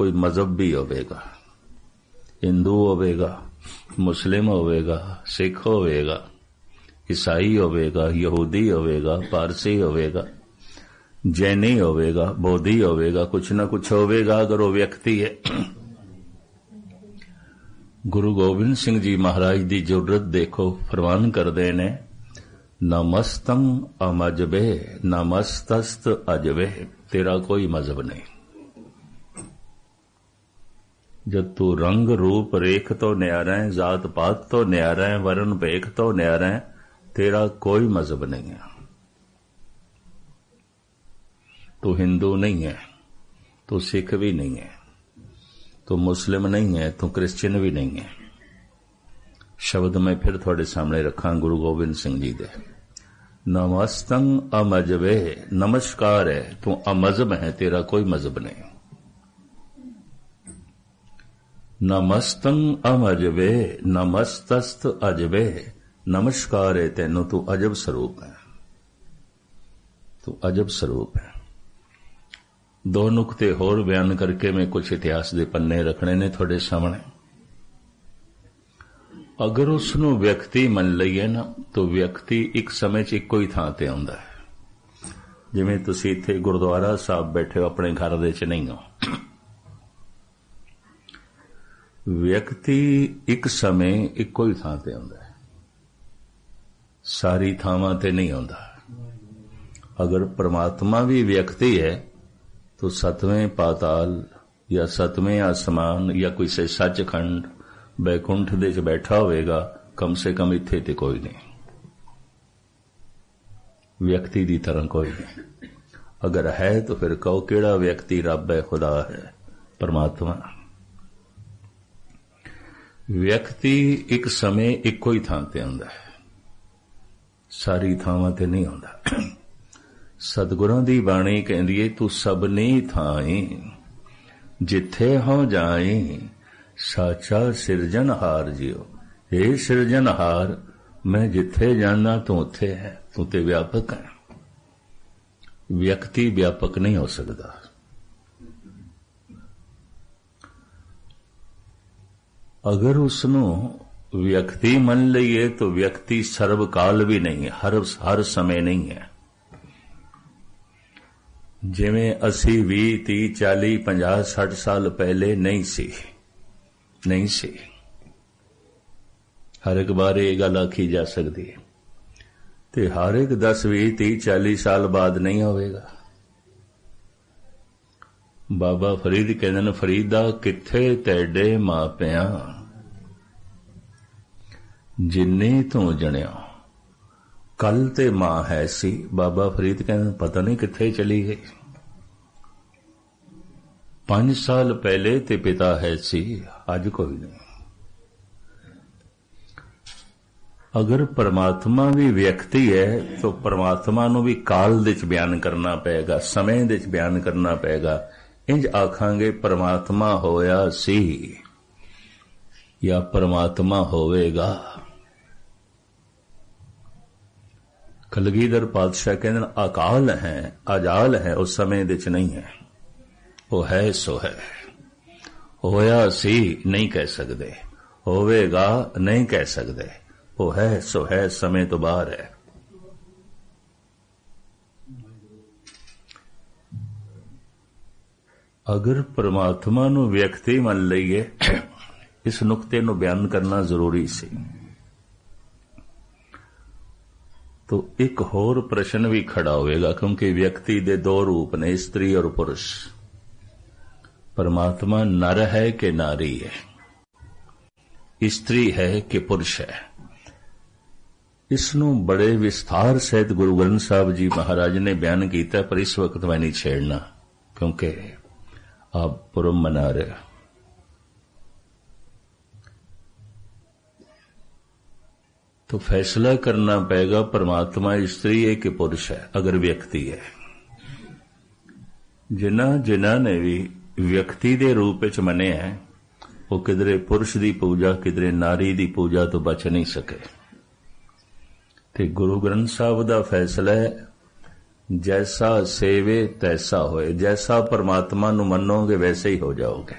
कोई मजहब भी होवेगा, हिंदू होवेगा, मुस्लिम होवेगा, सिख होवेगा, ईसाई होवेगा, यहूदी होवेगा, पारसी होवेगा, जैनी होवेगा, बोधी होवेगा, कुछ ना कुछ होवेगा अगर वो व्यक्ति है। गुरु गोबिंद सिंह जी महाराज की जरूरत देखो, फरमान करते ने नमस्तं अमजबे नमस्तस्त अजबे, तेरा कोई मजहब नहीं। जब तू रंग रूप रेख तो न्यारा है, जात पात तो न्यारा है, वर्ण भेख तो न्यारा है, तेरा कोई मजहब नहीं है। तू हिंदू नहीं है, तू सिख भी नहीं है, तू मुस्लिम नहीं है, तू क्रिश्चियन भी नहीं है। शब्द मैं फिर थोड़े सामने रखा गुरु गोबिंद सिंह जी दे। नमस्तं अमजबे, नमस्कार है, तू अमजहब है, तेरा कोई मजहब नहीं। नमस्तं अमजबे नमस्तस्त अजबे, नमस्कार है तेनों, तू अजब स्वरूप है, तू अजब स्वरूप है। दो नुकते होर बयान करके मैं कुछ इतिहास के पन्ने रखने ने थोड़े सामने। अगर उसनों व्यक्ति मन लईए ना, तो व्यक्ति एक समय च इक्को ही थां ते आउंदा है। जिवें तुसीं इत्थे गुरुद्वारा साहब बैठे हो, अपने घर दे च नहीं हो। व्यक्ति एक समय इक्को ही थां ते आउंदा है, सारी थावां ते नहीं आउंदा। अगर परमात्मा भी व्यक्ति है तो सतवें पाताल या सतवें आसमान या कोई से सचखंड बैकुंठ दे च बैठा होवेगा, कम से कम इत्थे ते कोई नहीं, व्यक्ति दी तरह कोई नहीं। अगर है तो फिर कहो केड़ा व्यक्ति रब है, खुदा है, परमात्मा। व्यक्ति एक समय इक्को ही थां ते आउंदा है, सारी थावां ते नहीं आउंदा। सतगुरां दी बाणी कहंदी है तू सबनी थाई जिथे हो जाई, साचा सिरजनहार जियो। हे सिरजनहार, मैं जिथे जाना तू उथे है, तू ते व्यापक है। व्यक्ति व्यापक नहीं हो सकता। अगर उसनों व्यक्ति मन लईए तो व्यक्ति सर्वकाल भी नहीं है, हर समय नहीं है। जिवें असी 20, 30, 40, 50, 60 साल पहले नहीं सी। हर एक बारे ये गल आखी जा सकती है, ते हर एक 10, 20, 30, 40 साल बाद नहीं होवेगा। बाबा फरीद कहते हैं, फरीदा किथे तेडे मापिया जिन्नी तू जणिया, कल ते मां है सी। बाबा फरीद कहते पता नहीं किथे चली गई। 5 साल पहले ते पिता है सी, अज कोई नहीं। अगर परमात्मा भी व्यक्ति है तो परमात्मा नूं भी काल दे च बयान करना पेगा, समय दे च बयान करना पेगा। इंज आखांगे परमात्मा होया सी या परमात्मा होवेगा। कलगीधर पातशाह कहते अकाल है, अजाल है, उस समय दे च नहीं है, वो है सो है। होया सी नहीं कह सकते, होवेगा नहीं कह सकते, वो है सो है, समय तो बाहर है। अगर परमात्मा नूं व्यक्ति मान लईए, इस नुकते नूं बयान करना जरूरी सी। तो एक होर प्रश्न भी खड़ा होएगा, क्योंकि व्यक्ति दे 2 रूप ने, स्त्री और पुरुष। परमात्मा नर है कि नारी है, स्त्री है कि पुरुष है। इसनों बड़े विस्तार सहित गुरु ग्रंथ साहब जी महाराज ने बयान किया, पर इस वक्त मैं नहीं छेड़ना क्योंकि आप पुरब मना रहे। तो फैसला करना पड़ेगा परमात्मा स्त्री है कि पुरुष है, अगर व्यक्ति है। जिन्हां ने भी व्यक्ति दे रूप च मने है, वो किधरे पुरुष दी पूजा, किधरे नारी दी पूजा तो बच नहीं सके। ते गुरु ग्रंथ साहब दा फैसला है, ਜੈਸਾ ਸੇਵੇ ਤੈਸਾ ਹੋਏ। ਜੈਸਾ ਪਰਮਾਤਮਾ ਨੂੰ ਮੰਨੋਗੇ ਵੈਸੇ ਹੀ ਹੋ ਜਾਓਗੇ।